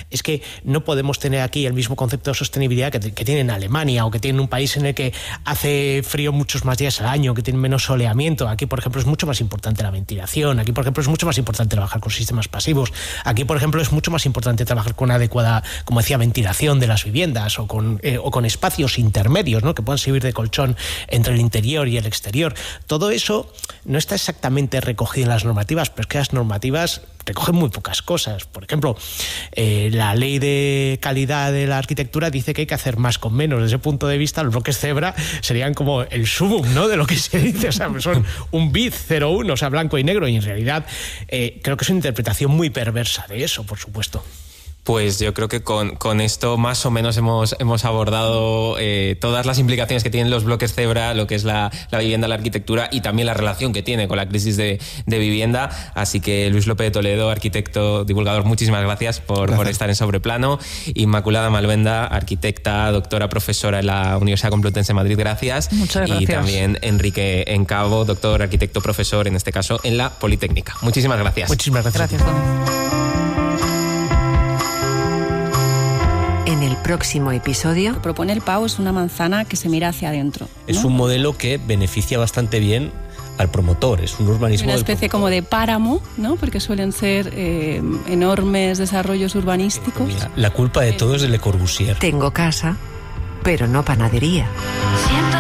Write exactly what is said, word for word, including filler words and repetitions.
es que no podemos tener aquí el mismo concepto de sostenibilidad que, que tiene en Alemania, o que tiene un país en el que hace frío muchos más días al año, que tiene menos soleamiento. Aquí, por ejemplo, es mucho más importante la ventilación. Aquí, por ejemplo, es mucho más importante trabajar con sistemas pasivos. Aquí, por ejemplo, es mucho más importante trabajar con adecuada, como decía, ventilación de las viviendas, o con, eh, o con espacios intermedios, ¿no?, que puedan servir de colchón entre el interior y el exterior. Todo eso no está exactamente recogido en las normativas, pero es que las normativas recogen muy pocas cosas. Por ejemplo, eh, la ley de calidad de la arquitectura dice que hay que hacer más con menos. Desde ese punto de vista, los bloques Zebra serían como el sumum, ¿no?, de lo que se dice. O sea, son un bit cero uno, o sea, blanco y negro, y en realidad eh, creo que es una interpretación muy perversa de eso, por supuesto. Pues yo creo que con, con esto más o menos hemos, hemos abordado eh, todas las implicaciones que tienen los bloques Zebra, lo que es la, la vivienda, la arquitectura, y también la relación que tiene con la crisis de, de vivienda. Así que Luis López de Toledo, arquitecto, divulgador, muchísimas gracias por, por estar en Sobreplano. Inmaculada Malvenda, arquitecta, doctora, profesora en la Universidad Complutense de Madrid, gracias. Muchas gracias. Y también Enrique Encabo, doctor, arquitecto, profesor, en este caso en la Politécnica. Muchísimas gracias. Muchísimas gracias. Gracias, Gómez. En el próximo episodio... Lo que propone el P A U es una manzana que se mira hacia adentro, ¿no? Es un modelo que beneficia bastante bien al promotor, es un urbanismo... Una especie como de páramo, ¿no?, porque suelen ser eh, enormes desarrollos urbanísticos. La culpa de todo es de Le Corbusier. Tengo casa, pero no panadería. Si